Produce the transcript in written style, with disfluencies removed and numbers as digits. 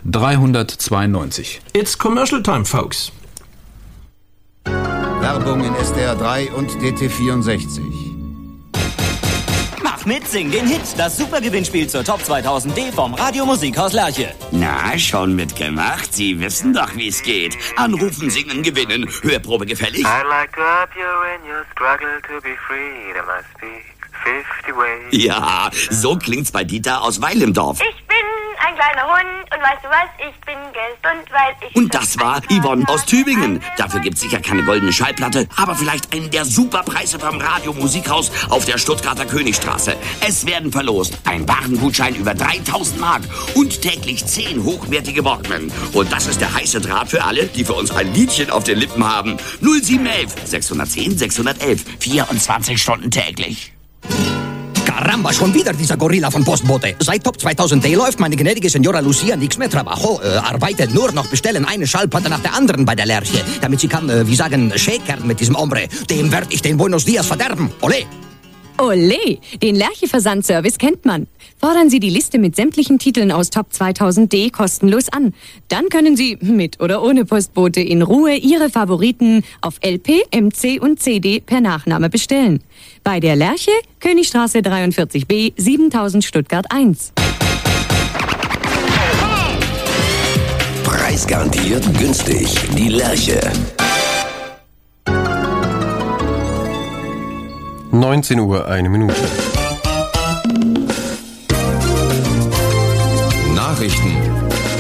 392. It's commercial time, folks. Werbung in SDR 3 und DT64. Mach mit, sing den Hit. Das Supergewinnspiel zur Top 2000D vom Radio Musikhaus Lerche. Na, schon mitgemacht? Sie wissen doch, wie es geht. Anrufen, singen, gewinnen. Hörprobe gefällig? I'd like to help you when you struggle to be free. There must be 50 ways. Ja, so klingt's bei Dieter aus Weilimdorf. Ich bin ein kleiner Hund und weißt du was? Ich bin gelbbunt, weil ich... Und das war Yvonne aus Tübingen. Dafür gibt's sicher keine goldene Schallplatte, aber vielleicht einen der Superpreise vom Radio Musikhaus auf der Stuttgarter Königstraße. Es werden verlost ein Warengutschein über 3000 Mark und täglich 10 hochwertige Walkman. Und das ist der heiße Draht für alle, die für uns ein Liedchen auf den Lippen haben. 0711 610 611. 24 Stunden täglich. Caramba, schon wieder dieser Gorilla von Postbote. Seit Top 2000D läuft meine gnädige Senora Lucia nix mehr Trabajo. Arbeitet nur noch bestellen eine Schallplatte nach der anderen bei der Lerche, damit sie kann, schäkern mit diesem Hombre. Dem werd ich den Buenos Dias verderben. Olé! Olé, den Lerche-Versandservice kennt man. Fordern Sie die Liste mit sämtlichen Titeln aus Top 2000D kostenlos an. Dann können Sie, mit oder ohne Postbote, in Ruhe Ihre Favoriten auf LP, MC und CD per Nachname bestellen. Bei der Lerche, Königstraße 43b, 7000 Stuttgart 1. Preisgarantiert günstig. Die Lerche. 19 Uhr, 1 Minute.